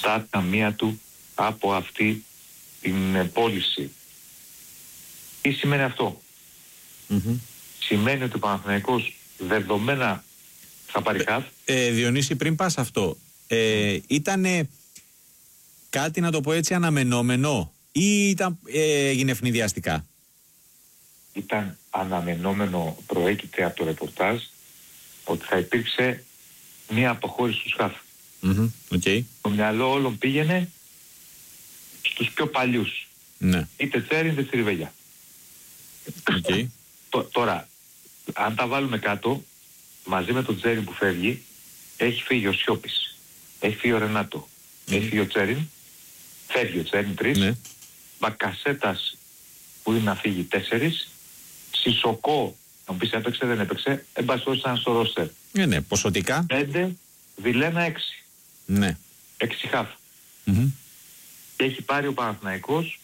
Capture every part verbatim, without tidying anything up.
στα ταμεία του από αυτή την πώληση. Τι σημαίνει αυτό? Mm-hmm. Σημαίνει ότι ο Παναθηναϊκός δεδομένα θα πάρει χαφ. Ε, ε, Διονύση, πριν πας αυτό, ε, ήτανε κάτι, να το πω έτσι, αναμενόμενο ή ήταν, ε, έγινε ευνηδιαστικά? Ήταν αναμενόμενο, προέκυψε από το ρεπορτάζ ότι θα υπήρξε μία αποχώρηση στους χαφ. Mm-hmm. Okay. Το μυαλό όλων πήγαινε στους πιο παλιούς. Ναι. Είτε Τσέριν είτε Τσιριβέλια. Okay. Τώρα, αν τα βάλουμε κάτω, μαζί με τον Τσέριν που φεύγει, έχει φύγει ο Σιώπης, έχει φύγει ο Ρενάτο, mm. έχει φύγει ο Τσέριν, φεύγει ο Τσέριν τρεις, ναι. Μπακασέτας που είναι να φύγει τέσσερις, Σισοκό, να μου πεις έπαιξε δεν έπαιξε, εμπασχώς ήταν στο ρόστερ. Ναι, ναι, ποσοτικά. Πέντε, Βιλένα έξι. Ναι. Έξι χαφ. Mm-hmm. Και έχει πάρει ο Παναθηναϊκός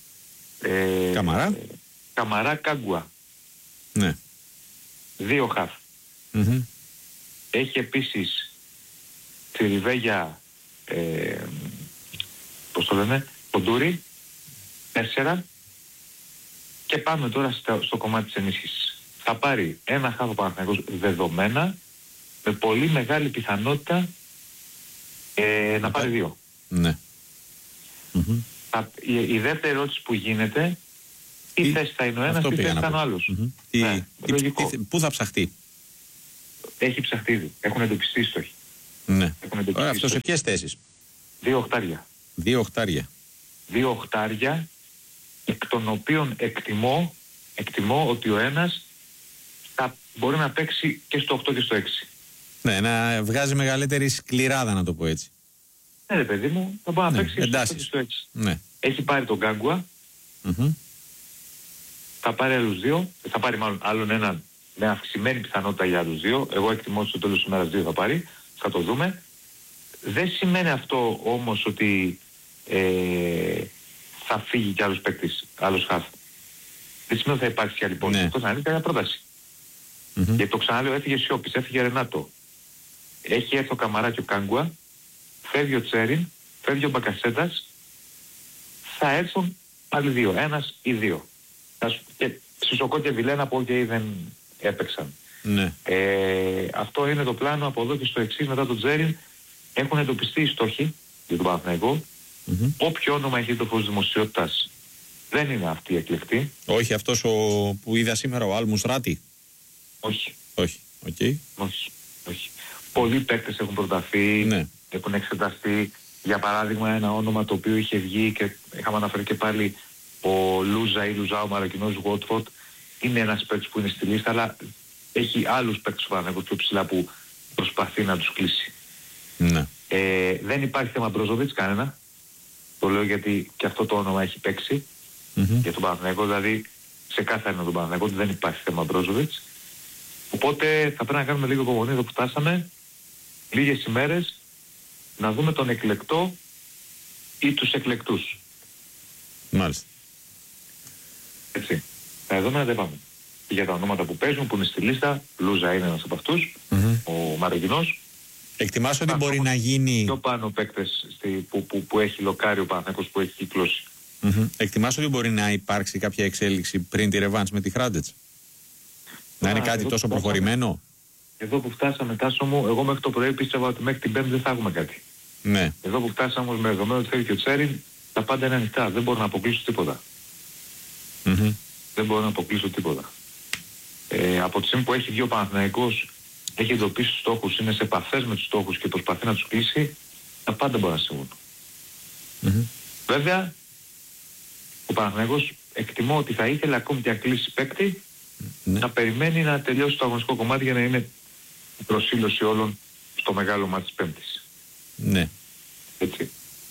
ε, Καμαρά. Ε, Καμαρά Κάγκουα. Ναι. Δύο χαφ. Mm-hmm. Έχει επίσης Τσιριβέγια, ε, πώς το λένε, Ποντούρι, τέσσερα. Και πάμε τώρα στο, στο κομμάτι της ενίσχυσης. Θα πάρει ένα χαφ ο Παναθηναϊκός δεδομένα, με πολύ μεγάλη πιθανότητα ε, να πάρει δύο. Ναι. Mm-hmm. Θα, η, η δεύτερη ερώτηση που γίνεται, τι τι θέση θα είναι ο ένας, τι θέση θα είναι ο άλλος. Mm-hmm. Ναι, τι, τι, τι, πού θα ψαχτεί? Έχει ψαχτεί ήδη. Έχουν εντοπιστεί στόχοι. Ναι. Ωραία, αυτό σε ποιες θέσεις? Δύο οχτάρια. Δύο οχτάρια. Δύο οχτάρια, εκ των οποίων εκτιμώ, εκτιμώ ότι ο ένας θα μπορεί να παίξει και στο οκτώ και στο έξι. Ναι, να βγάζει μεγαλύτερη σκληράδα, να το πω έτσι. Ναι, ρε παιδί μου, θα μπορεί να ναι, παίξει και στο οκτώ και στο έξι. Ναι. Έχει πάρει τον Γκάγκουα, mm-hmm. θα πάρει άλλους δύο, θα πάρει μάλλον άλλον έναν με αυξημένη πιθανότητα για άλλους δύο. Εγώ εκτιμώ ότι στο τέλος της ημέρας δύο θα πάρει, θα το δούμε. Δεν σημαίνει αυτό όμως ότι ε, θα φύγει κι άλλος παίκτης, άλλος χαφ. Δεν σημαίνει ότι θα υπάρξει κι άλλη πόλη. Ναι. Αυτό θα είναι κάποια πρόταση. Mm-hmm. Γιατί το ξαναλέω, έφυγε Σιώπης, έφυγε Ρενάτο. Έχει έρθει ο Καμαρά και ο Κάγκουα, φεύγει ο Τσέριν, φεύγει ο Μπακασέτας, θα έρθουν άλλοι δύο, ένας ή δύο. Και Σισοκό και Βιλένα από OK δεν έπαιξαν. Ναι. Ε, αυτό είναι το πλάνο από εδώ και στο εξής. Μετά τον Τσέριν έχουν εντοπιστεί οι στόχοι για τον Παναθηναϊκό. Mm-hmm. Όποιο όνομα έχει το φως δημοσιότητας δεν είναι αυτή η εκλεκτή. Όχι αυτός ο, που είδα σήμερα, ο Άλμους Ράτη. Όχι. Όχι. Okay. Όχι. Όχι. Πολλοί παίκτες έχουν προταθεί, ναι. έχουν εξεταστεί. Για παράδειγμα ένα όνομα το οποίο είχε βγει και είχαμε αναφέρει και πάλι, ο Λούζα ή Λουζά, ο Μαροκινός Γουότφορντ, είναι ένας παίκτης που είναι στη λίστα, αλλά έχει άλλους παίκτες Παναθηναϊκός πιο ψηλά που προσπαθεί να τους κλείσει. Ναι. Ε, δεν υπάρχει θέμα Μπρόζοβιτς κανένα. Το λέω γιατί και αυτό το όνομα έχει παίξει mm-hmm. για τον Παναθηναϊκό, δηλαδή σε κάθε ένα τον Παναθηναϊκό δεν υπάρχει θέμα Μπρόζοβιτς. Οπότε θα πρέπει να κάνουμε λίγο υπομονή εδώ που φτάσαμε, λίγες ημέρες, να δούμε τον εκλεκτό ή τους εκλεκτούς. Μάλιστα. Έτσι. Τα δεδομένα δεν πάμε. Για τα ονόματα που παίζουν, που είναι στη λίστα, Λούζα είναι ένας από αυτούς, mm-hmm. ο Μαροκινός. Εκτιμάς ότι μπορεί να γίνει... Πιο πάνω παίκτες που, που, που έχει λοκάρει ο Παναθηναϊκός, που έχει κυκλώσει. Mm-hmm. Εκτιμάς ότι μπορεί να υπάρξει κάποια εξέλιξη πριν τη ρεβάνς με τη Χράντετς? Να είναι κάτι τόσο προχωρημένο? Εδώ που φτάσαμε, Τάσο μου, εγώ μέχρι το πρωί πίστευα ότι μέχρι την Πέμπτη δεν θα έχουμε κάτι. Ναι. Εδώ που φτάσαμε με δεδομένο ότι θέλει και ο Τσέριν, τα πάντα είναι ανοιχτά. Δεν μπορώ να αποκλείσω τίποτα. Mm-hmm. Δεν μπορώ να αποκλείσω τίποτα. Ε, από τη στιγμή που έχει βγει ο Παναθηναϊκός, έχει εντοπίσει τους στόχους, είναι σε επαφές με τους στόχους και προσπαθεί να τους κλείσει, τα πάντα μπορεί να συμβούν. Mm-hmm. Βέβαια, ο Παναθηναϊκός εκτιμώ ότι θα ήθελε ακόμη και να κλείσει παίκτη, ναι. να περιμένει να τελειώσει το αγωνιστικό κομμάτι για να είναι η προσήλωση όλων στο μεγάλο μάτι της Πέμπτης. Ναι. Έτσι.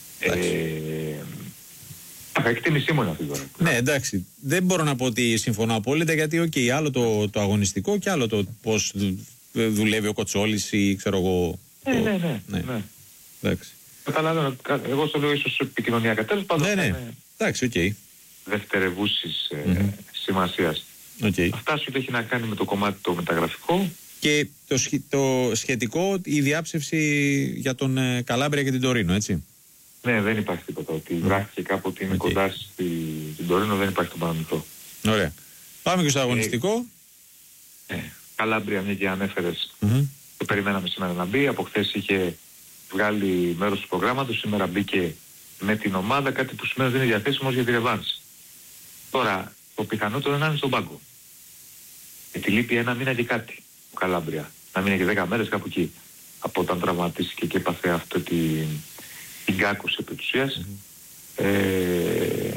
Ε, εκτίμησή μου είναι αυτή τώρα. Ναι, εντάξει. Δεν μπορώ να πω ότι συμφωνώ απόλυτα, γιατί okay, άλλο το, το αγωνιστικό και άλλο το πώς δουλεύει ο Κοτσόλης ή ξέρω εγώ. Ναι, το... ναι, ναι. ναι. ναι. Εντάξει. Καταλαβαίνω. Εγώ στο λέω ίσως επικοινωνιακά. Τέλος πάντων. Ναι, ναι. Εντάξει, οκ. Okay. Δευτερευούσης ε, mm-hmm. σημασίας. Okay. Αυτά σου έχει να κάνει με το κομμάτι το μεταγραφικό. Και το, το σχετικό, η διάψευση για τον ε, Καλάμπρια και την Τωρίνο, έτσι. Ναι, δεν υπάρχει τίποτα. Ότι mm. βράχθηκε κάπου ότι είναι okay. κοντά στη, στην Τωρίνο, δεν υπάρχει το παραμυθό. Ωραία. Πάμε και στο αγωνιστικό. Ε, ε, Καλάμπρια, μια και ανέφερες. Mm-hmm. Το περιμέναμε σήμερα να μπει. Από χθες είχε βγάλει μέρος του προγράμματος. Σήμερα μπήκε με την ομάδα, κάτι που σημαίνει ότι είναι διαθέσιμος για τη ρεβάνση. Τώρα, το πιθανότερο είναι να είναι στον πάγκο. Γιατί λείπει ένα μήνα και κάτι ο Καλάμπρια. Να μείνει και δέκα μέρες κάπου εκεί. Από όταν τραυματίστηκε και έπαθε αυτό την, την κάκωση επί της ουσίας. Mm-hmm. Ε,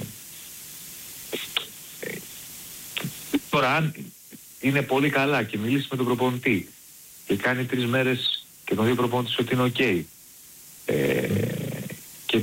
ε, τώρα, αν είναι πολύ καλά και μιλήσει με τον προπονητή και κάνει τρεις μέρες και τον δύο προπονητής ότι είναι οκ. Okay, ε, και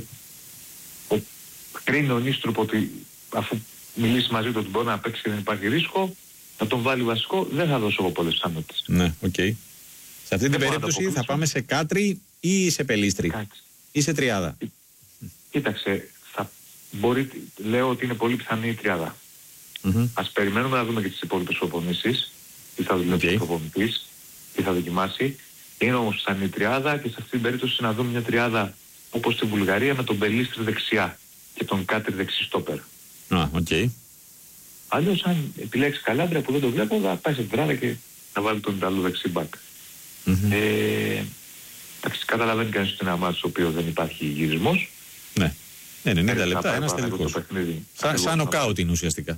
ο, κρίνει ο Νίστρουπ ότι αφού μιλήσει μαζί του ότι μπορεί να παίξει και δεν υπάρχει ρίσκο, να τον βάλει βασικό, δεν θα δώσω εγώ πολλές πιθανότητες. Ναι, οκ. Okay. Σε αυτή την περίπτωση θα πάμε σε Κάτρι ή σε Πελίστρι Κάτρι. Ή σε Τριάδα. Κοίταξε, θα μπορεί, λέω ότι είναι πολύ πιθανή η Τριάδα. Mm-hmm. Ας περιμένουμε να δούμε και τις υπόλοιπες προπονήσεις, τι θα δουλεύει okay. ο προπονητής, τι θα δοκιμάσει. Είναι όμως πιθανή η Τριάδα και σε αυτή την περίπτωση να δούμε μια Τριάδα όπως στη Βουλγαρία με τον Πελίστρι δεξιά και τον Κάτρι δεξί στόπερ. Α, οκ. Okay. Αλλιώς αν επιλέξει Καλάμπρια που δεν το βλέπω θα πάει σε Τριάδα και να βάλει τον Ιταλό δεξί μπακ. Mm-hmm. Ε, εντάξει, καταλαβαίνει κανείς ότι είναι ένα μάτσο στο οποίο δεν υπάρχει γυρισμός. Ναι, ναι, ενενήντα λεπτά, ένας τελικός. Σαν, σαν νοκάουτ είναι ουσιαστικά.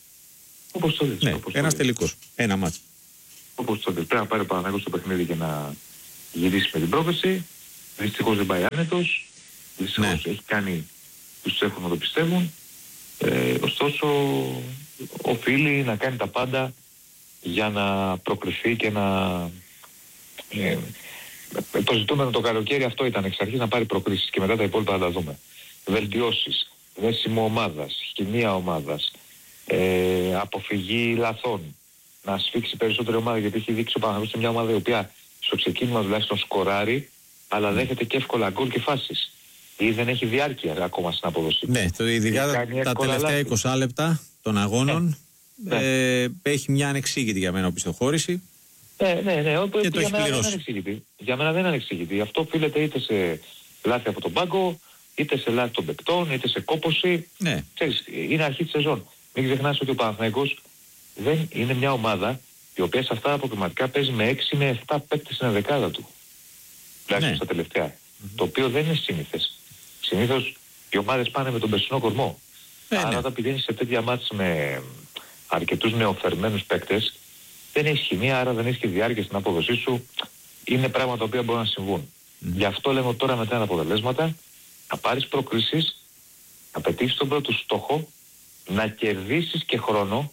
Όπως το δεις. Ναι, ένας τελικός, ένα μάτσο. Όπως το δεις, πρέπει να πάρει ο Παναθηναϊκός στο παιχνίδι και να γυρίσει με την πρόκληση. Δυστυχώς δεν πάει άνετος. Δυστυχώς ναι. έχει κάνει τους έχουν να το πιστεύουν. Ε, ωστόσο, οφείλει να κάνει τα πάντα για να προκριθεί και να... Ε, το ζητούμενο το καλοκαίρι αυτό ήταν εξ αρχής, να πάρει προκρίσεις και μετά τα υπόλοιπα θα τα δούμε. Βελτιώσεις, δέσιμο ομάδας, χημεία ομάδας, ε, αποφυγή λαθών, να σφίξει περισσότερη ομάδα, γιατί έχει δείξει ο Παναθηναϊκός σε μια ομάδα η οποία στο ξεκίνημα τουλάχιστον σκοράρει, αλλά δέχεται και εύκολα γκολ και φάσεις. Ή δεν έχει διάρκεια ακόμα στην αποδοσή. Ναι, το ειδικά τα, τα τελευταία λάθη. είκοσι λεπτά των αγώνων ε, ε, έχει μια ανεξήγητη για μένα οπισθοχώρηση. Ναι, ναι, ναι. Όπου και το για έχει μένα πληρώσει. Δεν είναι ανεξήγητη. Για μένα δεν είναι ανεξήγητη. Αυτό οφείλεται είτε σε λάθη από τον πάγκο, είτε σε λάθη των παικτών, είτε σε κόπωση. Ναι. Ξέρεις, είναι αρχή της σεζόν. Μην ξεχνάς ότι ο Παναθηναϊκός δεν είναι μια ομάδα η οποία σε αυτά τα αποκριματικά παίζει με έξι με επτά παίκτες στην δεκάδα του. Τουλάχιστον ναι. στα τελευταία. Mm-hmm. Το οποίο δεν είναι σύνηθες. Συνήθως οι ομάδες πάνε με τον περσινό κορμό. Ε, Άρα ναι. όταν πηγαίνεις σε τέτοια μάτς με αρκετούς νεοφερμένους παίκτες, δεν έχει χημεία, άρα δεν έχει και διάρκεια στην απόδοσή σου. Είναι πράγματα τα οποία μπορούν να συμβούν. Mm. Γι' αυτό λέμε τώρα μετά τα αποτελέσματα, να πάρεις προκρίσεις, να πετύχεις τον πρώτο στόχο, να κερδίσεις και χρόνο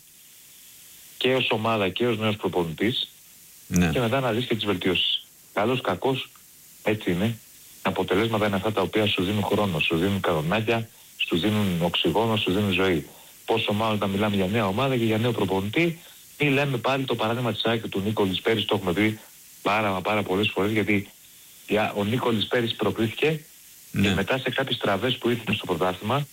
και ως ομάδα και ως νέος προπονητής mm. και μετά να δεις και τις βελτιώσεις. Καλός κακός, έτσι είναι. Τα αποτελέσματα είναι αυτά τα οποία σου δίνουν χρόνο, σου δίνουν καρονάκια, σου δίνουν οξυγόνο, σου δίνουν ζωή. Πόσο μάλλον όταν μιλάμε για νέα ομάδα και για νέο προπονητή, ή λέμε πάλι το παράδειγμα της ΑΕΚ του Νίκολης πέρυσι, το έχουμε πει πάρα μα πάρα πολλές φορές, γιατί ο Νίκολης πέρυσι προκρίθηκε ναι. και μετά σε κάποιες τραβές που ήρθαν στο πρωτάθλημα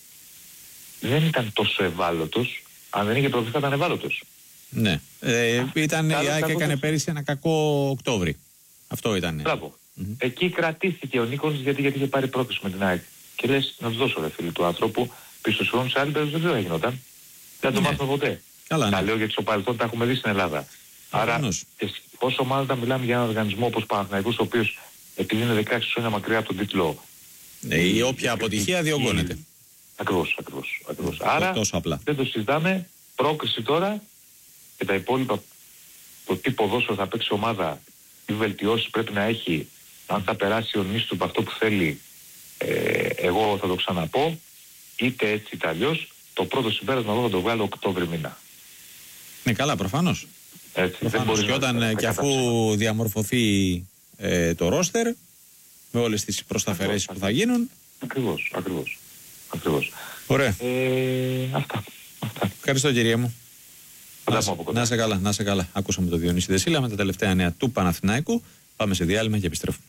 δεν ήταν τόσο ευάλωτος. Αν δεν είχε προκριθεί θα ήταν ευάλωτος. Ναι. Ε, ήταν, η ΑΕΚ έκανε πέρυσι ένα κακό Οκτώβρη. Αυτό ήταν. Μπράβο. Mm-hmm. Εκεί κρατήθηκε ο Νίκολης γιατί, γιατί είχε πάρει πρόκληση με την ΑΕΚ. Και λες να του δώσω ρε φίλοι του άνθρωπου πίσω χρόνου σε άλλη περίπτωση δεν θα γινόταν. Δεν θα το ναι. μάθουμε ποτέ. Καλά, ναι. Τα λέω γιατί στο παρελθόν τα έχουμε δει στην Ελλάδα. Άρα πόσο μάλλον όταν μιλάμε για έναν οργανισμό όπως Παναθηναϊκός, ο οποίος επειδή είναι δεκαέξι χρόνια μακριά από τον τίτλο. Ναι, η όποια αποτυχία διωγγώνεται. Ακριβώς, ακριβώς. ακριβώς. Άρα απλά. δεν το συζητάμε. Πρόκριση τώρα και τα υπόλοιπα, το τι ποδόσφαιρο θα παίξει ομάδα, τι βελτιώσεις πρέπει να έχει, αν θα περάσει ο Νίστου από αυτό που θέλει, ε, εγώ θα το ξαναπώ, είτε έτσι είτε αλλιώς, το πρώτο συμπέρασμα εγώ θα το βγάλω Οκτώβρη μήνα. Ναι, καλά, προφανώς. Έτσι, προφανώς. Δεν και όταν να, και αφού κατάψε. διαμορφωθεί ε, το ρόστερ, με όλες τις προσταφαιρέσεις που θα γίνουν. Ακριβώς, ακριβώς. ακριβώς. Ωραία. Ε, αυτά. αυτά. Ευχαριστώ κυρία μου. Να, να είσαι καλά, να είσαι καλά. Ακούσαμε το Διονύση Δεσίλα με τα τελευταία νέα του Παναθηναϊκού. Πάμε σε διάλειμμα και επιστρέφουμε.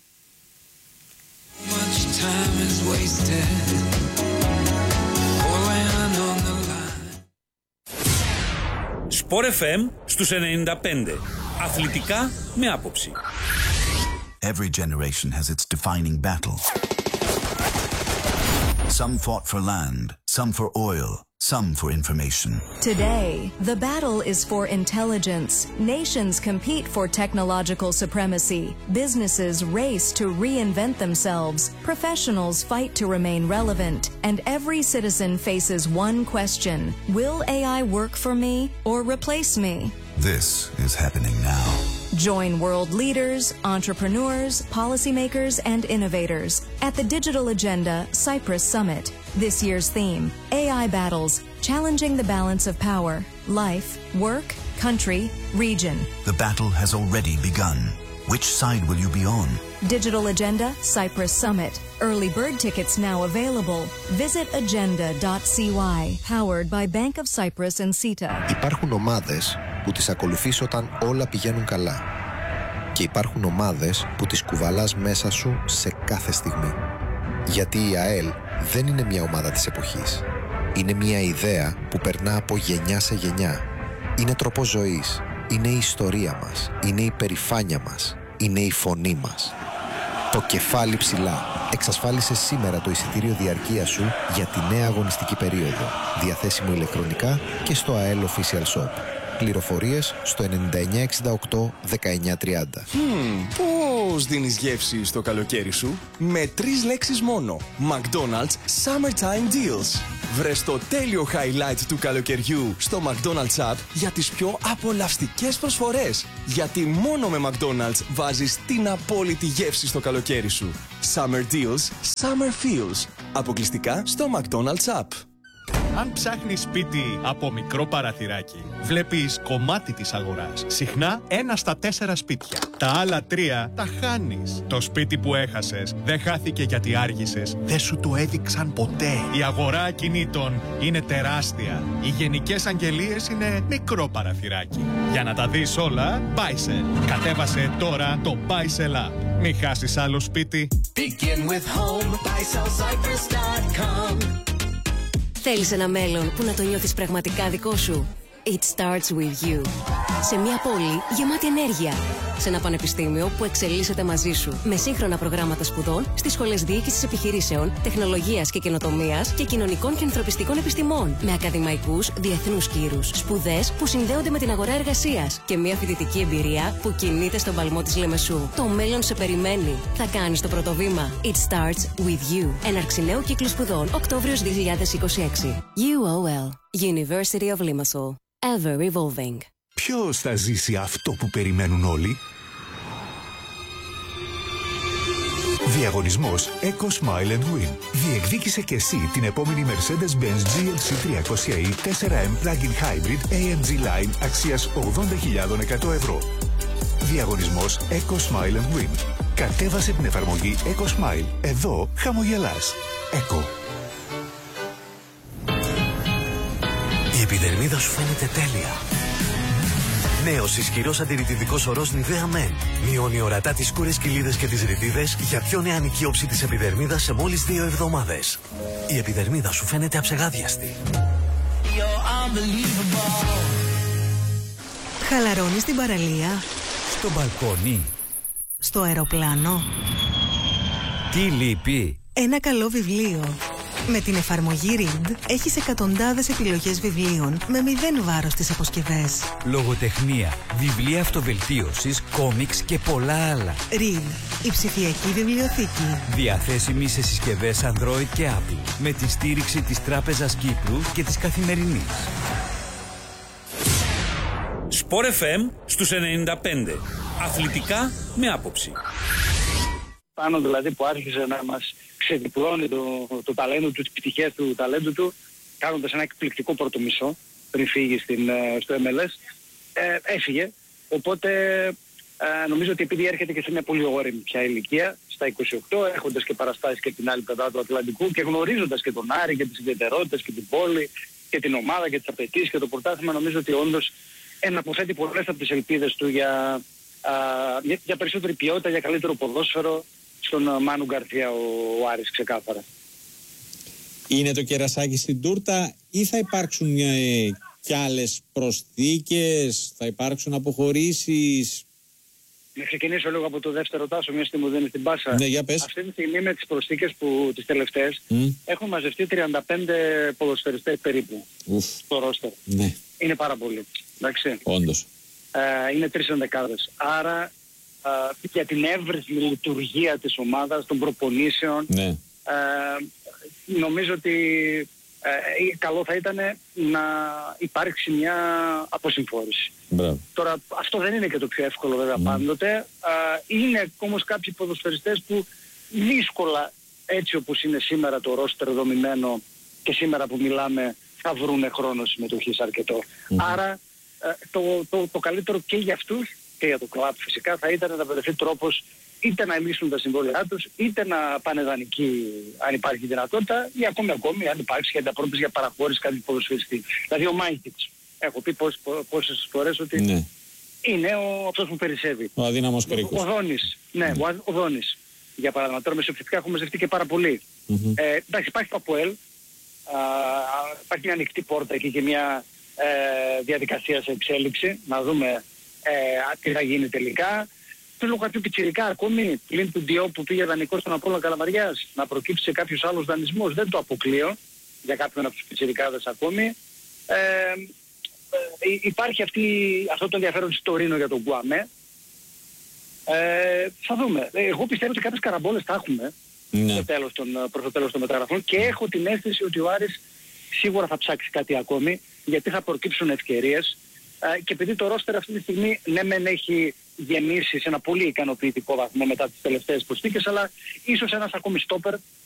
Σπορ εφ εμ στους ενενήντα πέντε. Αθλητικά με άποψη. Every generation has its defining battle. Some fought for land, some for oil, some for information. Today, the battle is for intelligence. Nations compete for technological supremacy. Businesses race to reinvent themselves. Professionals fight to remain relevant. And every citizen faces one question: will A I work for me or replace me? This is happening now. Join world leaders, entrepreneurs, policymakers, and innovators at the Digital Agenda Cyprus Summit. This year's theme: A I battles, challenging the balance of power, life, work, country, region. The battle has already begun. Which side will you be on? Digital Agenda Cyprus Summit. Early bird tickets now available. Visit agenda dot c y. Powered by Bank of Cyprus and CETA. Υπάρχουν ομάδες που τις ακολουθείς όταν όλα πηγαίνουν καλά. Και υπάρχουν ομάδες που τις κουβαλάς μέσα σου σε κάθε στιγμή. Γιατί η ΑΕΛ δεν είναι μια ομάδα της εποχής. Είναι μια ιδέα που περνά από γενιά σε γενιά. Είναι τρόπος ζωής. Είναι η ιστορία μας. Είναι η περηφάνεια μας. Είναι η φωνή μας. Το κεφάλι ψηλά. Εξασφάλισε σήμερα το εισιτήριο διαρκείας σου για τη νέα αγωνιστική περίοδο. Διαθέσιμο ηλεκτρονικά και στο ΑΕΛ Official Shop. Πληροφορίες στο εννιά εννιά έξι οκτώ δεκαεννιά τριάντα. Hmm, πώς δίνεις γεύση στο καλοκαίρι σου? Με τρεις λέξεις μόνο. McDonald's Summertime Deals. Βρες το τέλειο highlight του καλοκαιριού στο McDonald's App για τις πιο απολαυστικές προσφορές. Γιατί μόνο με McDonald's βάζεις την απόλυτη γεύση στο καλοκαίρι σου. Summer Deals, Summer Feels. Αποκλειστικά στο McDonald's App. Αν ψάχνεις σπίτι από μικρό παραθυράκι, βλέπεις κομμάτι της αγοράς. Συχνά ένα στα τέσσερα σπίτια. Τα άλλα τρία τα χάνεις. Το σπίτι που έχασες δεν χάθηκε γιατί άργησες. Δεν σου το έδειξαν ποτέ. Η αγορά ακινήτων είναι τεράστια. Οι γενικές αγγελίες είναι μικρό παραθυράκι. Για να τα δεις όλα, Buysell. Κατέβασε τώρα το Buysell App. Μην χάσεις άλλο σπίτι. Begin with home, buy sell cyprus dot com. Θέλεις ένα μέλλον που να το νιώθεις πραγματικά δικό σου? It starts with you. Σε μια πόλη γεμάτη ενέργεια. Σε ένα πανεπιστήμιο που εξελίσσεται μαζί σου. Με σύγχρονα προγράμματα σπουδών στις σχολές διοίκησης επιχειρήσεων, τεχνολογίας και καινοτομίας και κοινωνικών και ανθρωπιστικών επιστημών. Με ακαδημαϊκούς διεθνούς κύρους. Σπουδές που συνδέονται με την αγορά εργασίας. Και μια φοιτητική εμπειρία που κινείται στον παλμό της Λεμεσού. Το μέλλον σε περιμένει. Θα κάνεις το πρώτο βήμα. It starts with you. Έναρξη νέου κύκλου σπουδών Οκτώβριος δύο χιλιάδες είκοσι έξι. γιου ο ελ. University of Limassol. Ever evolving. Ποιος θα ζήσει αυτό που περιμένουν όλοι? Διαγωνισμός Eco Smile and Win. Διεκδίκησε και εσύ την επόμενη Mercedes-Benz τζι ελ σι τριακόσια ι φορ εμ Plug-in Hybrid έι εμ τζι Line αξίας ογδόντα χιλιάδες εκατό ευρώ. Διαγωνισμός Eco Smile and Win. Κατέβασε την εφαρμογή Eco Smile. Εδώ χαμογελάς. Eco. Η επιδερμίδα σου φαίνεται τέλεια. Νέος ισχυρός αντιρρητιδικός ορός Nivea Men. Μειώνει ορατά τις σκούρες κοιλίδες και τις ρητίδες για πιο νεανική όψη της επιδερμίδας σε μόλις δύο εβδομάδες. Η επιδερμίδα σου φαίνεται αψεγάδιαστη. Χαλαρώνεις στην παραλία. Στο μπαλκόνι. Στο αεροπλάνο. Τι λείπει? Ένα καλό βιβλίο. Με την εφαρμογή Read έχεις εκατοντάδες επιλογές βιβλίων με μηδέν βάρος στις αποσκευές. Λογοτεχνία, βιβλία αυτοβελτίωσης, κόμιξ και πολλά άλλα. Read, η ψηφιακή βιβλιοθήκη. Διαθέσιμη σε συσκευές Android και Apple. Με τη στήριξη της Τράπεζας Κύπρου και της Καθημερινής. Σπορ εφ εμ στους ενενήντα πέντε. Αθλητικά με άποψη. Πάνω δηλαδή που άρχισε να μας ξεδιπλώνει το, το ταλέντο του, τις πτυχές του ταλέντου του, κάνοντας ένα εκπληκτικό πρώτο μισό πριν φύγει στην, στο εμ ελ ες, ε, έφυγε. Οπότε ε, νομίζω ότι επειδή έρχεται και σε μια πολύ όριμη πια ηλικία, στα είκοσι οκτώ, έχοντας και παραστάσεις και την άλλη πλευρά του Ατλαντικού και γνωρίζοντας και τον Άρη και τις ιδιαιτερότητες και την πόλη και την ομάδα και τις απαιτήσεις και το πρωτάθλημα, νομίζω ότι όντως εναποθέτει πολλές από τις ελπίδες του για, α, για, για περισσότερη ποιότητα, για καλύτερο ποδόσφαιρο στον Μάνου Γκαρθία ο, ο Άρης ξεκάθαρα. Είναι το κερασάκι στην τούρτα ή θα υπάρξουν ε, κι άλλες προσθήκες, θα υπάρξουν αποχωρήσεις? Να ξεκινήσω λίγο από το δεύτερο, Τάσο, μια στιγμή μου δίνει την πάσα. Ναι, για πες. Αυτή τη στιγμή με τις προσθήκες που τις τελευταίες mm. έχουν μαζευτεί τριάντα πέντε ποδοσφαιριστές περίπου Ουφ. στο ρόστερ. Ναι. Είναι πάρα πολύ. Εντάξει. Όντως. Ε, είναι τρεις ενδεκάδες. Άρα ε, για την εύρυθμη λειτουργία της ομάδας, των προπονήσεων, ναι. ε, νομίζω ότι ε, καλό θα ήταν να υπάρξει μια αποσυμφόρηση. Μπράβο. Τώρα αυτό δεν είναι και το πιο εύκολο βέβαια mm. πάντοτε. Α, είναι όμως κάποιοι ποδοσφαιριστές που δύσκολα έτσι όπως είναι σήμερα το ρόστερ δομημένο και σήμερα που μιλάμε θα βρούνε χρόνο συμμετοχής αρκετό. Mm. Άρα α, το, το, το καλύτερο και για αυτούς και για το κλαμπ φυσικά θα ήταν να βρεθεί τρόπος είτε να λύσουν τα συμβόλαιά τους, είτε να πάνε δανεικοί αν υπάρχει δυνατότητα ή ακόμη ακόμη αν υπάρχει και ανταπρόπιση για παραχώρηση κάτι ποδοσφαιριστή. Δηλαδή ο Μάιτιτς. Έχω πει πόσες, πόσες φορές ότι ναι. είναι ο, αυτός που περισσεύει. Ο αδύναμος κρίκος. Ο, ο Δόνης. Ναι, mm. ο, ο Δόνης. Για παράδειγμα, τώρα μεσοεπιθετικά έχουμε μαζευτεί και πάρα πολύ. Mm-hmm. Ε, εντάξει, υπάρχει το ΑΠΟΕΛ. Α, υπάρχει μια ανοιχτή πόρτα εκεί και μια ε, διαδικασία σε εξέλιξη. Να δούμε ε, τι θα γίνει τελικά. Θέλω κάποιο πιτσιρικά ακόμη, πλην του Ντιό που πήγε δανεικό στον Απόλλωνα Καλαμαριάς, να προκύψει σε κάποιους άλλους δανεισμούς. Δεν το αποκλείω για κάποιον από τους πιτσιρικάδες ακόμη. Ε, ε, υπάρχει αυτή, αυτό το ενδιαφέρον της Τωρίνο για τον Γκουαμέ. Ε, θα δούμε. Εγώ πιστεύω ότι κάποιες καραμπόλες θα έχουμε ναι. στο τέλος των, προς το τέλος των μεταγραφών και έχω την αίσθηση ότι ο Άρης σίγουρα θα ψάξει κάτι ακόμη γιατί θα προκύψουν ευκαιρίες ε, και επειδή το ρόστερ αυτή τη στιγμή ναι μεν έχει γεμίσει σε ένα πολύ ικανοποιητικό βαθμό μετά τις τελευταίες προσθήκες, αλλά ίσως ένας ακόμη στόπερ